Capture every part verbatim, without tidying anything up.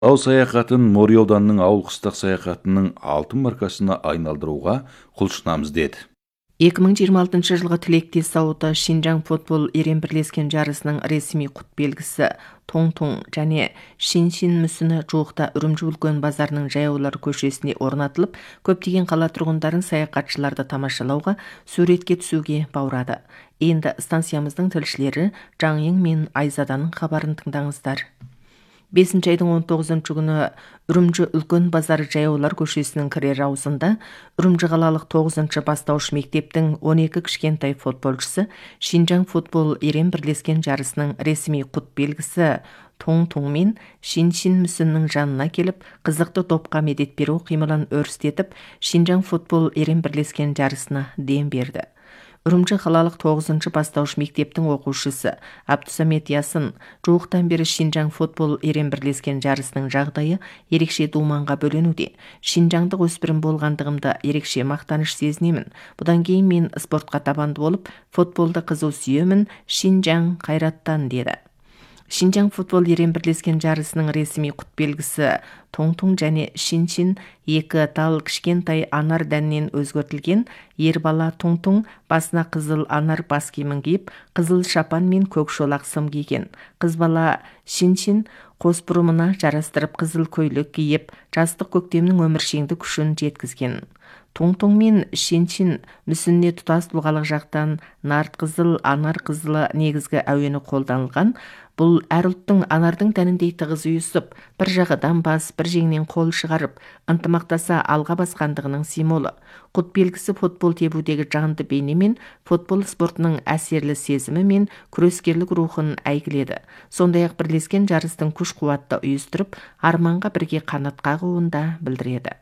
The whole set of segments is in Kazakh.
Тау саяхатын Мори ауданының ауыл қыстақ саяхатының алтын маркасына айналдыруға құлшынамыз деді. екі мың жиырма алтыншы жылғы тілектес зауыты Шинжаң футбол ерен бірлескен жарысының ресми құт белгісі Тоң-Тоң және Шин-Шин мүсіні жуықта Үрімжі үлкен базарының жаяулар көшесіне орнатылып, көптеген қала тұрғындарын саяхатшыларды тамашалауға, суретке түсуге баурады. Енді станциямыздың тілшілері Жаңең мен Айзаданың хабарын тыңдаңыздар. бесінші айдың он тоғызыншы күні Үрімжі үлкен базар жаяулар көшесінің кірер аузында Үрімжі қалалық тоғызыншы бастауыш мектептің он екі кішкентай футболшысы Шинжаң футбол ерен бірлескен жарысының ресми құт белгісі Тоң-Тоң мен Шин-Шин мүсінінің жанына келіп, қызықты топқа медет беру қимылын өрістетіп, Шинжаң футбол ерен бірлескен жарысына дем берді. Үрімжі қалалық тоғызыншы бастауыш мектептің оқушысы Абдусамет Ясын жуықтан бері Шинжаң футбол ерен бірлескен жарысының жағдайы ерекше думанға бөленуде. Шинжаңдық өспірім болғандығымда ерекше мақтаныш сезінемін. Бұдан кейін мен спортқа табанды болып, футболды қызу сүйемін, Шинжаң қайраттан деді. Шинжаң футбол ерен бірлескен жарысының ресми құт белгісі Тоң-Тоң және Шин-Шин екі тал кішкентай анар дәннен өзгертілген. Ер бала Тоң-Тоң басына қызыл анар бас киімін киіп, қызыл шапан мен көк шолақ сым киген. Қыз бала Шин-Шин қос бұрымына жарастырып қызыл көйлек киіп, жастық көктемнің өміршеңді күшін жеткізген. Тоң-Тоң мен Шин-Шин мүсініне тұтас тұлғалық жақтан нарт қызыл, анар қызылы негізгі әуені қолданылған. Бұл әр ұлттың анардың тәніндей тығыз үйісіп, бір жағадан бас, бір жеңнен қол шығарып, ынтымақтаса алға басқандығының символы. Құт белгісі футбол тебудегі жанды бейнемен, футбол спортының әсерлі сезімі мен күрескерлік рухын әйгіледі. Сондай-ақ бірлескен жарыстың күш-қуатты үйістіріп, арманға бірге қанат қағуын да білдіреді.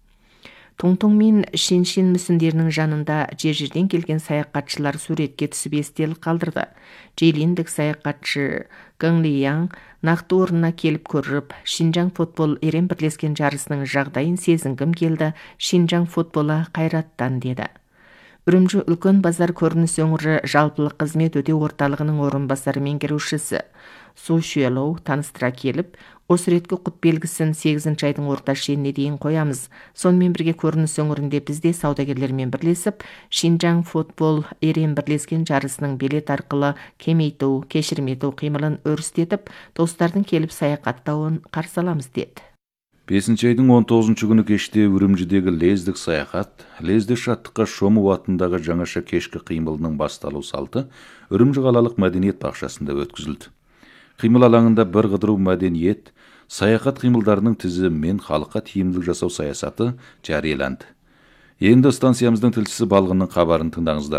Тоң-Тоң мен Шин-Шин мүсіндерінің жанында жер-жерден келген саяхатшылар суретке түсіп естелік қалдырды. Джейлиндік саяхатшы Гыңлияң нақты орнына келіп көріп, Шинжаң футбол ерен бірлескен жарысының жағдайын сезінгім келді, Шинжаң футболы қайраттан деді. Үрімжі үлкен базар көрініс өңірі жалпылық қызмет өтеу орталығының орынбасары меңгерушісі Су Шуелоу таныстыра келіп, осы реткі құт белгісін сегізінші айдың орта шеніне дейін қоямыз. Сонымен бірге көрініс өңірінде бізде саудагерлермен бірлесіп, Шинжаң футбол ерен бірлескен жарысының билет арқылы кемейту, кешірім ету қимылын өрістетіп, достардың келіп саяхаттауын қарсы аламыз деді. бесінші айдың он тоғызыншы күні кеште Үрімжідегі лездік саяхат, лезді шаттыққа шому атындағы жаңаша кешкі қимылының басталу салты Үрімжі қалалық мәдениет бақшасында өткізілді. Қимыл алаңында бір қыдыру мәдениет, саяхат қимылдарының тізімімен халыққа тиімділік жасау саясаты жарияланды. Енді станциямыздың тілшісі Балғынның хабарын тыңдаңыздар.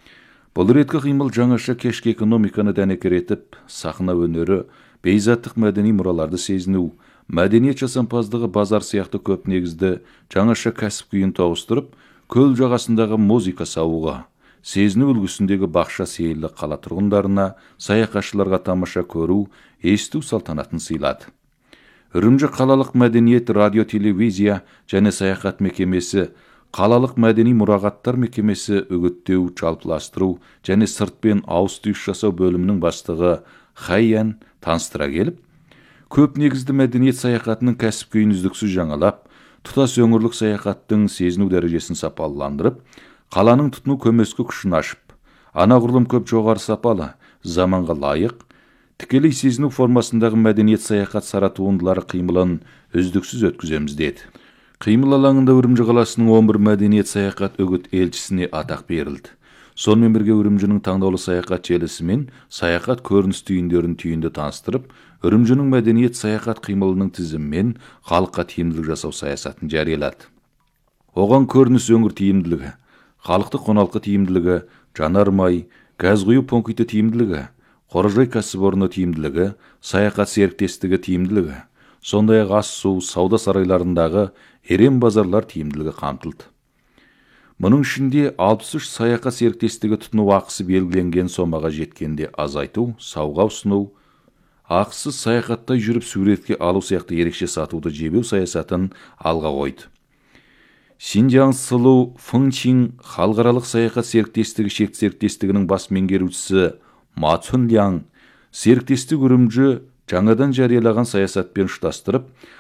Бұл реткі қимыл жаңаша кешкі экономиканы дәнекер етіп, сахна өнері, бейзаттық мәдени мұраларды сезіну, мәдениет жасампаздығы базар сияқты көп негізді жаңаша кәсіп күйін тауыстырып, көл жағасындағы музыка сауыға, сезіну үлгісіндегі бақша сейілі қала тұрғындарына, саяхатшыларға тамаша көру, есту салтанатын сыйлады. Үрімжі қалалық мәдениет радио телевизия және саяхат мекемесі, қалалық мәдени мұрағаттар мекемесі үгіттеу, жалпыластыру және сыртпен ауыз түйіс жасау бөлімінің бастығы Хайян таныстыра келіп, көп негізді мәдениет саяхатының кәсіп күйін үздіксіз жаңалап, тұтас өңірлік саяхаттың сезіну дәрежесін сапаландырып, қаланың тұтыну көмескі күшін ашып, анағұрлым көп жоғары сапалы, заманға лайық, тікелей сезіну формасындағы мәдениет саяхат сара туындылары қимылын үздіксіз өткіземіз деді. Қимыл алаңында Үрімжі қаласының он бір мәдениет саяхат үгіт елшісіне атақ берілді. Сонымен бірге Үрімжінің таңдаулы саяхат желісімен саяхат көрініс түйіндерін түйінді таныстырып, Үрімжінің мәдениет саяхат қимылының тізімімен халыққа тиімділік жасау саясатын жариялады. Оған көрініс өңір тиімділігі, халықты қоналқы тиімділігі, жанармай, газ құю пункті тиімділігі, қоражай кәсіпорны тиімділігі, саяхат серіктестігі тиімділігі, сондай-ақ ас су, сауда сарайларындағы ерен базарлар тиімділігі қамтылды. Мұның ішінде алпыс үш саяхат серіктестігі тұтыну ақысы белгіленген сомаға жеткенде азайту, сауға ұсыну, ақысыз саяхаттай жүріп суретке алу сияқты ерекше сатуды жебеу саясатын алға қойды. Шинжаң Сұлу Фыңчин халықаралық саяхат серіктестігі шекті серіктестігінің бас меңгерушісі Ма Цунляң серіктестік Үрімжі жаңадан жариялаған саясатпен ұштастырып,